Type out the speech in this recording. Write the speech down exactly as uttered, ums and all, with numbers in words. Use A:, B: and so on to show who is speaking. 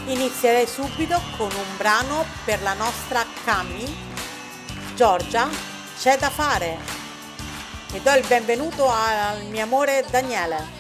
A: Inizierei subito con un brano per la nostra Cami. Giorgia, c'è da fare. E do il benvenuto al mio amore Daniele.